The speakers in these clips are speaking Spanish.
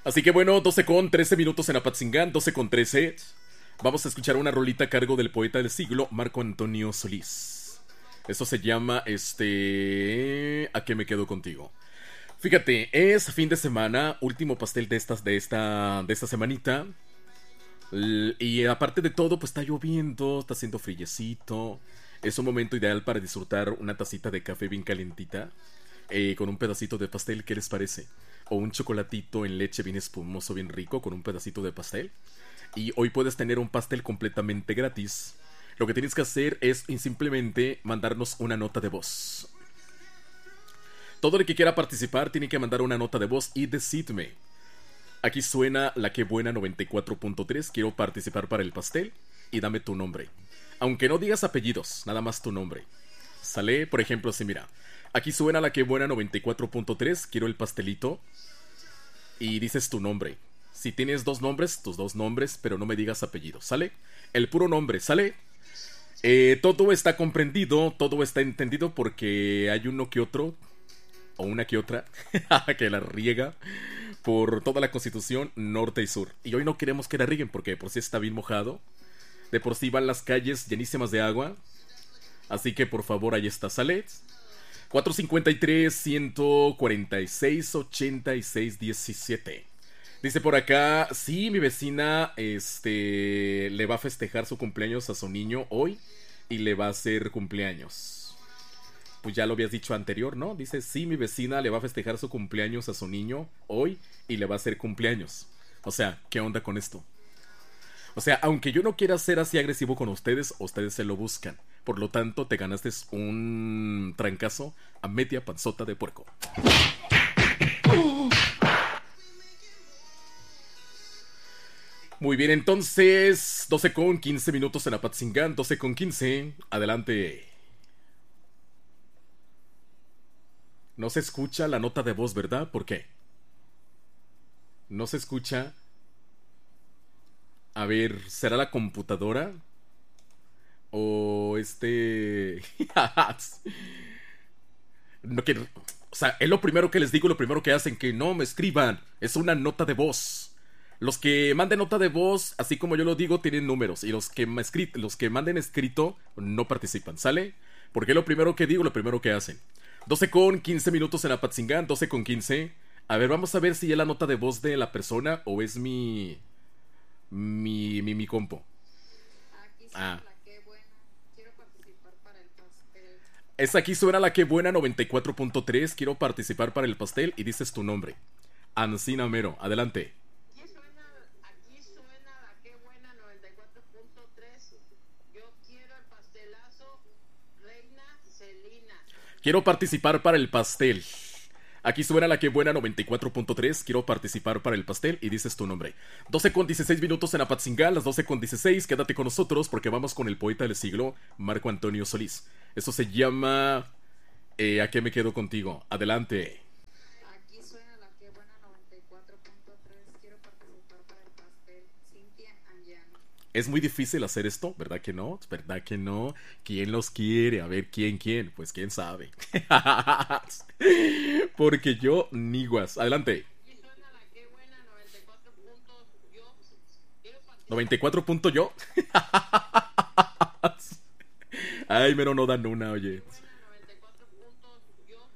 Así que bueno, 12 con 13 minutos en Apatzingán, 12 con 13. Vamos a escuchar una rolita a cargo del poeta del siglo, Marco Antonio Solís. Eso se llama, ¿a qué me quedo contigo? Fíjate, es fin de semana, último pastel de esta semanita. Y aparte de todo, pues está lloviendo, está haciendo friecito. Es un momento ideal para disfrutar una tacita de café bien calentita, con un pedacito de pastel, ¿qué les parece? O un chocolatito en leche bien espumoso, bien rico, con un pedacito de pastel. Y hoy puedes tener un pastel completamente gratis. Lo que tienes que hacer es simplemente mandarnos una nota de voz. Todo el que quiera participar tiene que mandar una nota de voz y decidme: aquí suena la que buena 94.3, quiero participar para el pastel, y dame tu nombre. Aunque no digas apellidos, nada más tu nombre. ¿Sale? Por ejemplo, si mira, aquí suena la que buena 94.3, quiero el pastelito, y dices tu nombre. Si tienes dos nombres, tus dos nombres, pero no me digas apellidos, ¿sale? El puro nombre, ¿sale? Todo está comprendido, todo está entendido, porque hay uno que otro, o una que otra, que la riega por toda la Constitución norte y sur. Y hoy no queremos que la rieguen, porque de por sí está bien mojado. De por sí van las calles llenísimas de agua. Así que por favor, ahí está, ¿sale? 453-146-86-17. Dice por acá, sí, mi vecina le va a festejar su cumpleaños a su niño hoy y le va a hacer cumpleaños. Pues ya lo habías dicho anterior, ¿no? Dice, sí, mi vecina le va a festejar su cumpleaños a su niño hoy y le va a hacer cumpleaños. O sea, ¿qué onda con esto? O sea, aunque yo no quiera ser así agresivo con ustedes se lo buscan. Por lo tanto, te ganaste un trancazo a media panzota de puerco. Muy bien, entonces, 12 con 15 minutos en Apatzingán, 12 con 15. Adelante. No se escucha la nota de voz, ¿verdad? ¿Por qué? No se escucha. A ver, ¿será la computadora? O no, o sea, es lo primero que les digo, lo primero que hacen, que no me escriban. Es una nota de voz. Los que manden nota de voz, así como yo lo digo, tienen números. Y los que manden escrito no participan, ¿sale? Porque es lo primero que digo, lo primero que hacen. 12 con 15 minutos en Apatzingán, 12 con 15. A ver, vamos a ver si es la nota de voz de la persona o es mi compo. Aquí suena la que buena. Quiero participar para el pastel. Es aquí suena la que buena 94.3. Quiero participar para el pastel y dices tu nombre. Ancina Mero, adelante. Aquí suena la que buena 94.3. Yo quiero el pastelazo, Reina Celina. Quiero participar para el pastel. Aquí suena la que buena 94.3. Quiero participar para el pastel y dices tu nombre. 12 con 16 minutos en Apatzingán, las 12 con 16. Quédate con nosotros porque vamos con el poeta del siglo, Marco Antonio Solís. Eso se llama ¿a qué me quedo contigo? Adelante. Aquí suena la que buena 94.3. Quiero participar para el pastel, Cintia Angiano. Es muy difícil hacer esto, ¿verdad que no? ¿Verdad que no? ¿Quién los quiere? A ver, ¿quién? Pues quién sabe. Porque yo, niguas. Adelante. Aquí suena la que buena 94. Yo quiero participar 94 punto yo. Ay, pero no dan una, oye. buena 94. Yo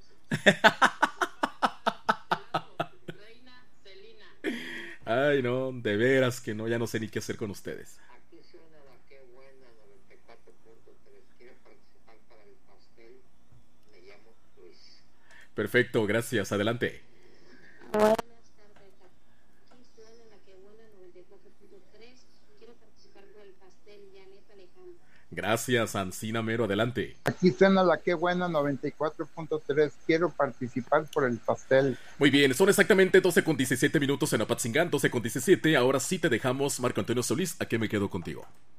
Reina Celina. Ay, no, de veras que no, ya no sé ni qué hacer con ustedes. Aquí suena la que buena 94.3. Quiero participar para el pastel. Me llamo Luis. Perfecto, gracias, adelante. Buenas tardes. Aquí suena la que buena 94.3. Quiero participar por el pastel, Janet Alejandro. Gracias, Ancina Mero, adelante. Aquí suena la que buena 94.3. Quiero participar por el pastel. Muy bien, son exactamente 12 con 17 minutos en Apatzingán, 12 con 17. Ahora sí te dejamos, Marco Antonio Solís, ¿a qué me quedo contigo?